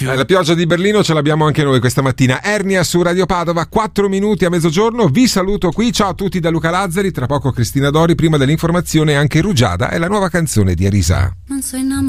La pioggia di Berlino ce l'abbiamo anche noi questa mattina. Ernia su Radio Padova, 4 minuti a mezzogiorno. Vi saluto qui, ciao a tutti da Luca Lazzari. Tra poco Cristina Dori, prima dell'informazione anche Rugiada e la nuova canzone di Arisa. Non so